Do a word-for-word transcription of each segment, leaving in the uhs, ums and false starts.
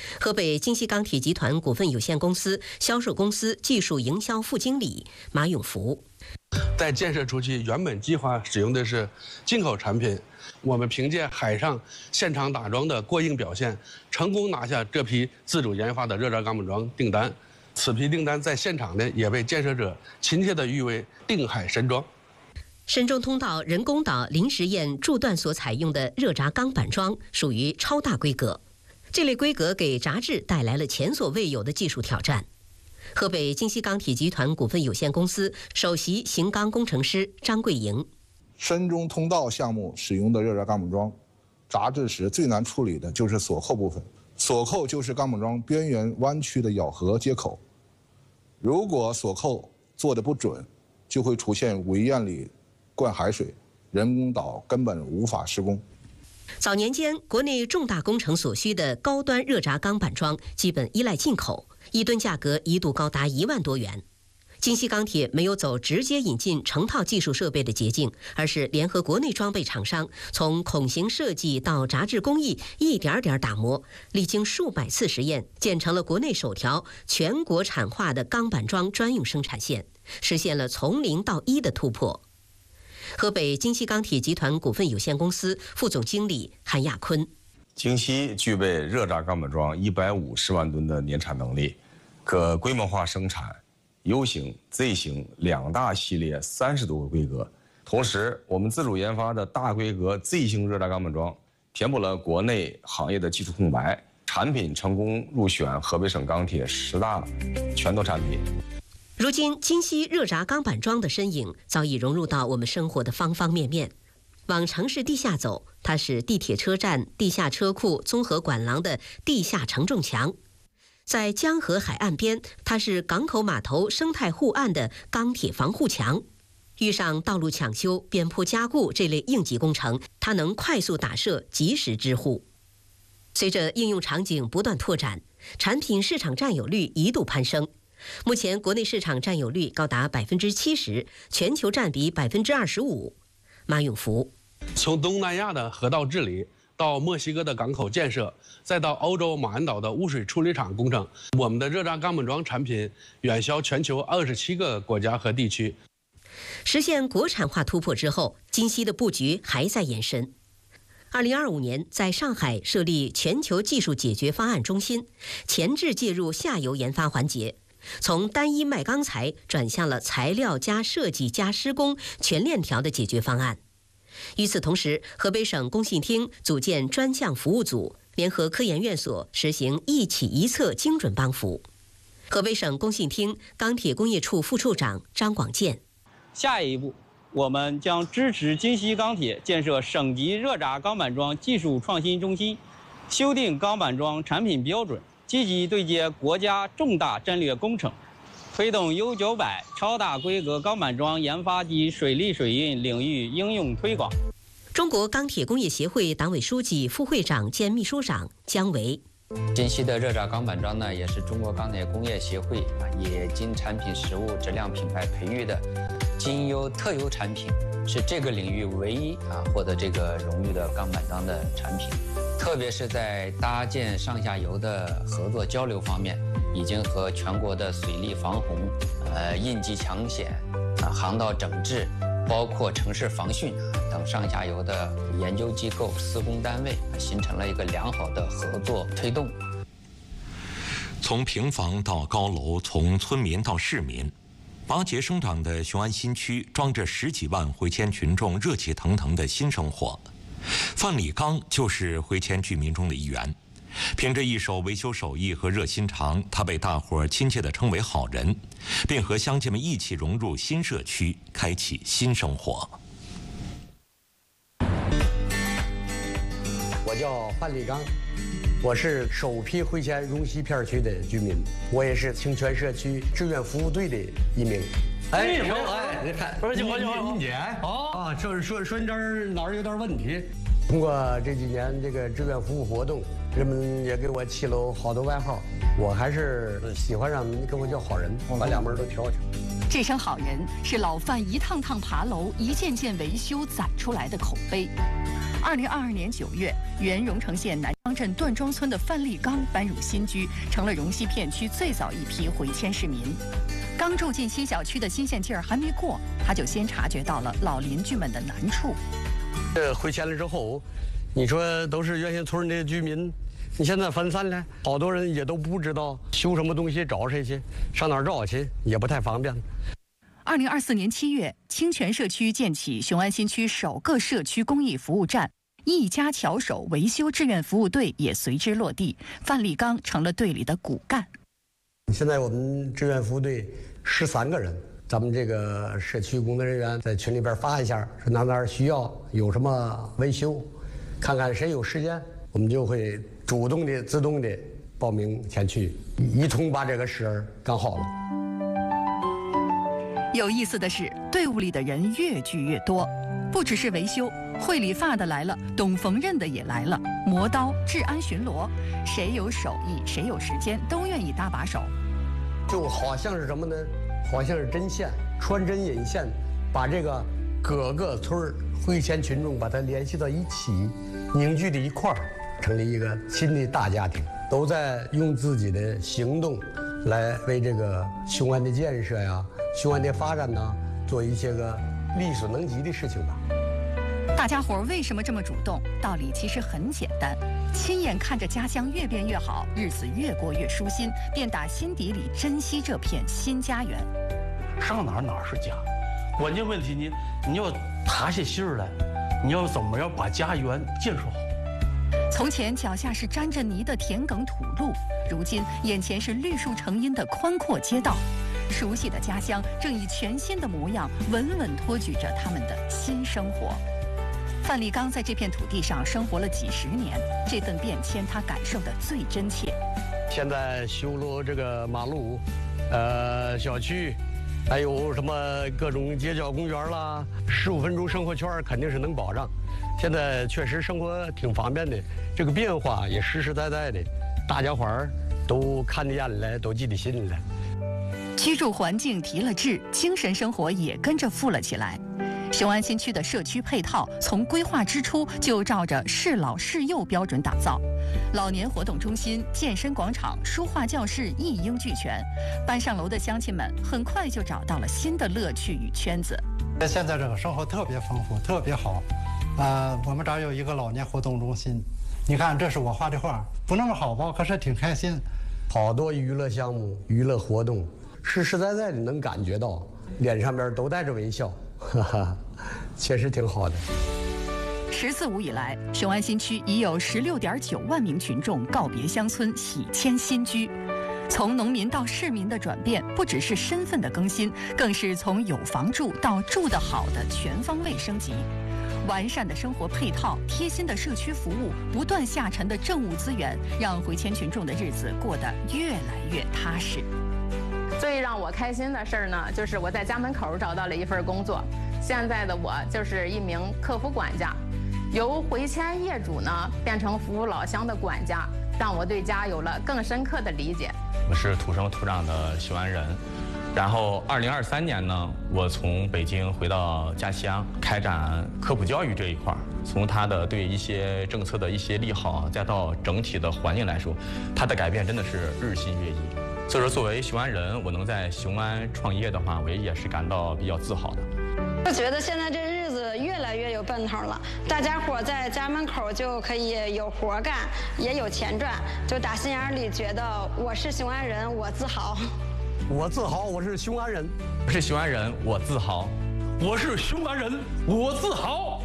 河北京西钢铁集团股份有限公司销售公司技术营销副经理马永福。 在建设初期，原本计划使用的是进口产品，我们凭借海上现场打桩的过硬表现，成功拿下这批自主研发的热轧钢板桩订单。此批订单在现场呢，也被建设者亲切地誉为“定海神桩”。 深中通道人工岛临时堰柱段所采用的热轧钢板桩属于超大规格，这类规格给杂志带来了前所未有的技术挑战。河北京西钢铁集团股份有限公司首席型钢工程师张桂莹： 深中通道项目使用的热轧钢板桩，扎制时最难处理的就是锁扣部分。锁扣就是钢板桩边缘弯曲的咬合接口，如果锁扣做得不准，就会出现围堰里灌海水，人工岛根本无法施工。 早年间，国内重大工程所需的高端热轧钢板桩基本依赖进口，一吨价格一度高达一万多元。京西钢铁没有走直接引进成套技术设备的捷径，而是联合国内装备厂商，从孔型设计到扎制工艺，一点点打磨，历经数百次实验，建成了国内首条全国产化的钢板桩专用生产线，实现了从零到一的突破。河北京西钢铁集团股份有限公司副总经理韩亚坤： 京西具备热轧钢板桩一百五十万吨的年产能力，可规模化生产 U 型、Z 型两大系列三十多个规格。同时，我们自主研发的大规格 Z 型热轧钢板桩，填补了国内行业的技术空白，产品成功入选河北省钢铁十大拳头产品。 如今，京西热轧钢板桩的身影早已融入到我们生活的方方面面。往城市地下走，它是地铁车站、地下车库、综合管廊的地下承重墙；在江河海岸边，它是港口码头生态护岸的钢铁防护墙。遇上道路抢修、边坡加固这类应急工程，它能快速打设，及时支护。随着应用场景不断拓展，产品市场占有率一度攀升。目前国内市场占有率高达百分之七十，全球占比百分之二十五。马永福： 从东南亚的河道治理，到墨西哥的港口建设，再到欧洲马鞍岛的污水处理厂工程，我们的热轧钢板桩产品远销全球二十七个国家和地区。 实现国产化突破之后，京西的布局还在延伸。二零二五年，在上海设立全球技术解决方案中心，前置介入下游研发环节，从单一卖钢材转向了材料加设计加施工全链条的解决方案。与此同时，河北省工信厅组建专项服务组，联合科研院所实行一起一策精准帮扶。河北省工信厅钢铁工业处副处长张广建： 下一步，我们将支持京西钢铁建设省级热轧钢板桩技术创新中心，修订钢板桩产品标准，积极对接国家重大战略工程，推动 U 九百 超大规格钢板桩研发及水利水运领域应用推广。 中国钢铁工业协会党委书记、副会长兼秘书长姜维： 京西的热轧钢板桩呢，也是中国钢铁工业协会啊冶金产品实物质量品牌培育的金优特优产品，是这个领域唯一啊获得这个荣誉的钢板桩的产品。特别是在搭建上下游的合作交流方面，已经和全国的水利防洪、呃应急抢险、啊航道整治，包括城市防汛等上下游的研究机构、施工单位，形成了一个良好的合作推动。 从平房到高楼，从村民到市民，拔节生长的雄安新区装着十几万回迁群众热气腾腾的新生活。范礼刚就是回迁居民中的一员，凭着一手维修手艺和热心肠，他被大伙儿亲切地称为好人，并和乡亲们一起融入新社区，开启新生活。 我叫范礼刚，我是首批回迁荣西片区的居民，我也是清泉社区志愿服务队的一名。哎，你好，哎，你看，不是你好，你好，你姐啊，说说说你这儿哪儿有点问题。通过这几年这个志愿服务活动，人们也给我起了好多外号，我还是喜欢让人跟我叫好人，把两门都挑挑。 这声好人是老范一趟趟爬楼、一件件维修攒出来的口碑。二零二二年九月，原荣成县南乡镇段庄村的范立刚搬入新居，成了荣西片区最早一批回迁市民。刚住进新小区的新鲜劲儿还没过，他就先察觉到了老邻居们的难处。 这回迁了之后，你说都是原先村的居民，你现在分散了，好多人也都不知道修什么东西找谁去，上哪儿找去也不太方便。 二零二四年七月，清泉社区建起雄安新区首个社区公益服务站。一家巧手维修志愿服务队也随之落地，范立刚成了队里的骨干。 现在我们志愿服务队十三个人，咱们这个社区工作人员在群里边发一下，说哪哪儿需要有什么维修，看看谁有时间，我们就会主动的、自动的报名前去，一同把这个事儿干好了。 有意思的是，队伍里的人越聚越多，不只是维修。会理发的来了，懂缝纫的也来了，磨刀、治安巡逻，谁有手艺，谁有时间，都愿意搭把手。 就好像是什么呢？好像是针线，穿针引线，把这个各个村儿回迁群众把它联系到一起，凝聚在一块儿，成立一个新的大家庭，都在用自己的行动来为这个雄安的建设呀、雄安的发展呢，做一些个力所能及的事情吧。 大家伙为什么这么主动？道理其实很简单，亲眼看着家乡越变越好，日子越过越舒心，便打心底里珍惜这片新家园。 上哪儿哪儿是家，关键问题你你要踏下心儿来，你要怎么样把家园建设好？ 从前脚下是沾着泥的田埂土路，如今眼前是绿树成荫的宽阔街道。熟悉的家乡正以全新的模样稳稳托举着他们的新生活。范立刚在这片土地上生活了几十年，这份变迁他感受得最真切。 现在修路这个马路，呃，小区，还有什么各种街角公园啦，十五分钟生活圈肯定是能保障。现在确实生活挺方便的，这个变化也实实在在的，大家伙儿都看得眼来，都记得心里来。 居住环境提了质，精神生活也跟着富了起来。雄安新区的社区配套从规划之初就照着适老适幼标准打造，老年活动中心、健身广场、书画教室一应俱全。搬上楼的乡亲们很快就找到了新的乐趣与圈子。 现在这个生活特别丰富，特别好。呃，我们这儿有一个老年活动中心，你看这是我画的画，不那么好吧，可是挺开心。 好多娱乐项目、娱乐活动，实实在在的能感觉到，脸上边都带着微笑。哈哈，确实挺好的。 十四五以来，雄安新区已有十六点九万名群众告别乡村，喜迁新居。从农民到市民的转变，不只是身份的更新，更是从有房住到住得好的全方位升级。完善的生活配套、贴心的社区服务、不断下沉的政务资源，让回迁群众的日子过得越来越踏实。 最让我开心的事儿呢，就是我在家门口找到了一份工作。现在的我就是一名客服管家，由回迁业主呢变成服务老乡的管家，让我对家有了更深刻的理解。 我是土生土长的雄安人，然后二零二三年呢，我从北京回到家乡，开展科普教育这一块儿，从它的对一些政策的一些利好，再到整体的环境来说，它的改变真的是日新月异。所以说，作为雄安人，我能在雄安创业的话，我也是感到比较自豪的。 我觉得现在这日子越来越有奔头了，大家伙在家门口就可以有活干，也有钱赚，就打心眼里觉得我是雄安人，我自豪。 我自豪，我是雄安人。 我是雄安人，我自豪。 我是雄安人，我自豪。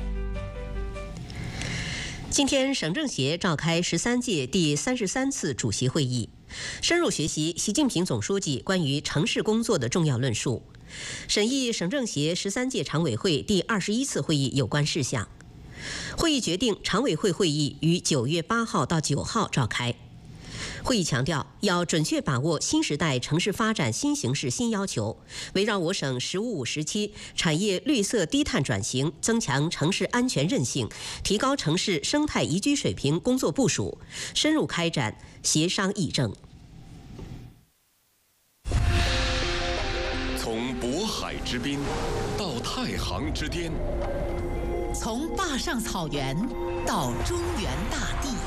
今天，省政协召开十三届第三十三次主席会议，深入学习习近平总书记关于城市工作的重要论述，审议省政协十三届常委会第二十一次会议有关事项。会议决定，常委会会议于九月八号到九号召开。会议强调，要准确把握新时代城市发展新形势新要求，围绕我省“十五五”时期产业绿色低碳转型、增强城市安全韧性、提高城市生态宜居水平工作部署，深入开展协商议政。 从渤海之滨到太行之巅， 从坝上草原到中原大地。